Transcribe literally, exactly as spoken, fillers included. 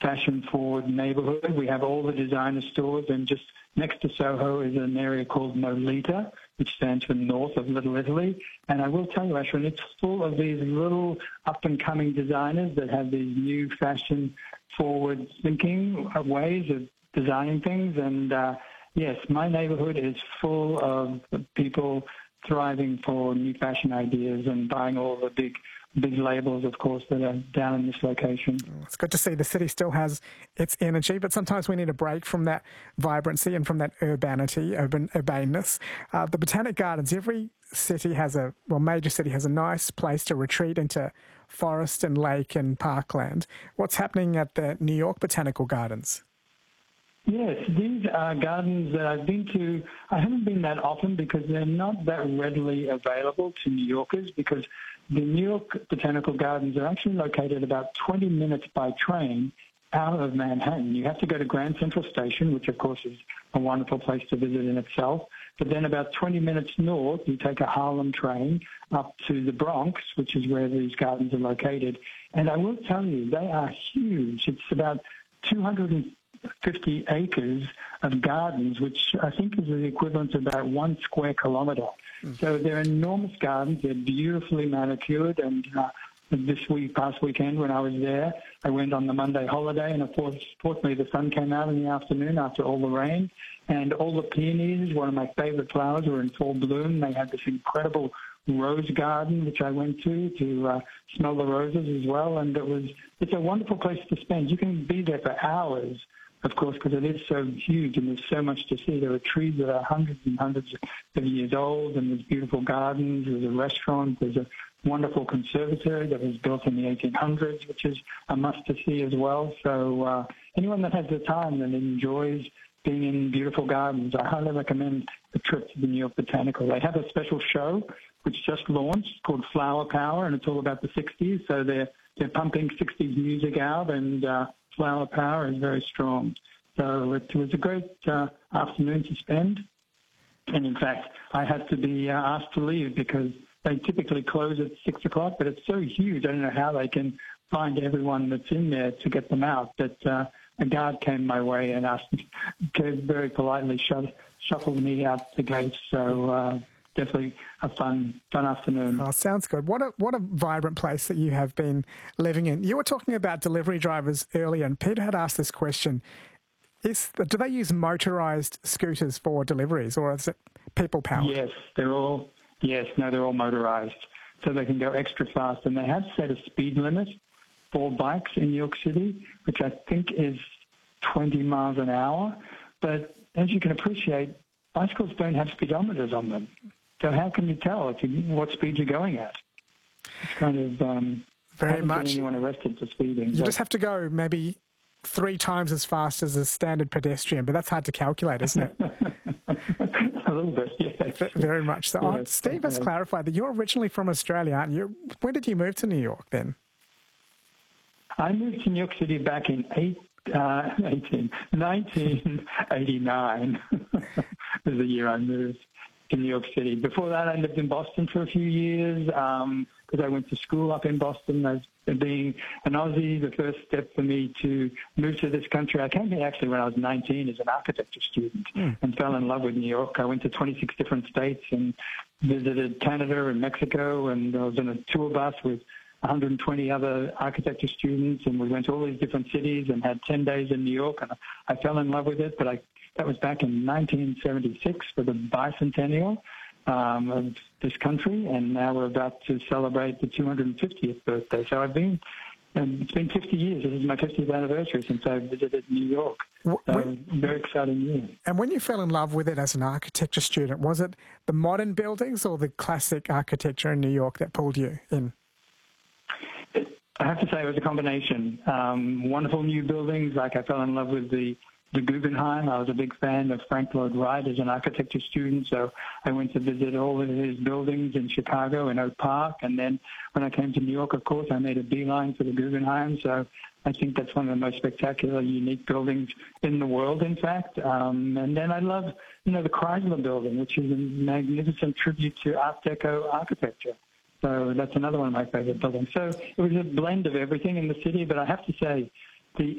fashion-forward neighborhood. We have all the designer stores, and just next to Soho is an area called Nolita, which stands for North of Little Italy. And I will tell you, Ashwin, it's full of these little up-and-coming designers that have these new fashion-forward thinking ways of designing things. And, uh, yes, my neighborhood is full of people thriving for new fashion ideas and buying all the big big labels, of course, that are down in this location. It's good to see the city still has its energy, but sometimes we need a break from that vibrancy and from that urbanity, urban urbaneness. Uh, the Botanic Gardens, every city has a, well, major city has a nice place to retreat into forest and lake and parkland. What's happening at the New York Botanical Gardens? Yes, these are gardens that I've been to. I haven't been that often because they're not that readily available to New Yorkers, because the New York Botanical Gardens are actually located about twenty minutes by train out of Manhattan. You have to go to Grand Central Station, which of course is a wonderful place to visit in itself. But then about twenty minutes north, you take a Harlem train up to the Bronx, which is where these gardens are located. And I will tell you, they are huge. It's about two hundred fifty acres of gardens, which I think is the equivalent of about one square kilometre. Mm. So they're enormous gardens. They're beautifully manicured. And uh, this week, past weekend, when I was there, I went on the Monday holiday, and of course, fortunately, the sun came out in the afternoon after all the rain, and all the peonies, one of my favourite flowers, were in full bloom. They had this incredible rose garden, which I went to to uh, smell the roses as well, and it was it's a wonderful place to spend. You can be there for hours, of course, because it is so huge and there's so much to see. There are trees that are hundreds and hundreds of years old, and there's beautiful gardens. There's a restaurant. There's a wonderful conservatory that was built in the eighteen hundreds, which is a must to see as well. So uh, anyone that has the time and enjoys being in beautiful gardens, I highly recommend a trip to the New York Botanical. They have a special show which just launched called Flower Power, and it's all about the sixties. So they're they're pumping sixties music out, and uh, Flower Power is very strong. So it was a great uh, afternoon to spend. And in fact, I had to be uh, asked to leave because they typically close at six o'clock, but it's so huge. I don't know how they can find everyone that's in there to get them out. But uh, a guard came my way and asked me, very politely shu- shuffled me out the gates. So uh, definitely a fun, fun afternoon. Oh, sounds good. What a what a vibrant place that you have been living in. You were talking about delivery drivers earlier, and Peter had asked this question: Is do they use motorised scooters for deliveries, or is it people powered? Yes, they're all. Yes, no, they're all motorised, so they can go extra fast, and they have set a speed limit for bikes in New York City, which I think is twenty miles an hour. But as you can appreciate, bicycles don't have speedometers on them. So how can you tell if you, what speed you're going at? It's kind of um, very much. Anyone arrested for speeding? You so. just have to go maybe three times as fast as a standard pedestrian, but that's hard to calculate, isn't it? A little bit, yes. Very much so. Yes, oh, Steve has okay. clarified that you're originally from Australia, aren't you? When did you move to New York then? I moved to New York City back in eight, uh, eighteen, nineteen eighty-nine. was the year I moved to New York City. Before that, I lived in Boston for a few years because um, I went to school up in Boston. As being an Aussie, the first step for me to move to this country, I came here actually when I was nineteen as an architecture student mm. and fell in love with New York. I went to twenty-six different states and visited Canada and Mexico, and I was in a tour bus with one hundred twenty other architecture students, and we went to all these different cities and had ten days in New York, and I fell in love with it. But I, that was back in nineteen seventy-six for the bicentennial um, of this country, and now we're about to celebrate the two hundred fiftieth birthday. So I've been, and it's been fifty years. This is my fiftieth anniversary since I visited New York. So when, very exciting year. And when you fell in love with it as an architecture student, was it the modern buildings or the classic architecture in New York that pulled you in? I have to say it was a combination. Um, wonderful new buildings, like I fell in love with the, the Guggenheim. I was a big fan of Frank Lloyd Wright as an architecture student, so I went to visit all of his buildings in Chicago in Oak Park. And then when I came to New York, of course, I made a beeline for the Guggenheim. So I think that's one of the most spectacular, unique buildings in the world, in fact. Um, and then I love, you know, the Chrysler Building, which is a magnificent tribute to Art Deco architecture. So that's another one of my favorite buildings. So it was a blend of everything in the city, but I have to say the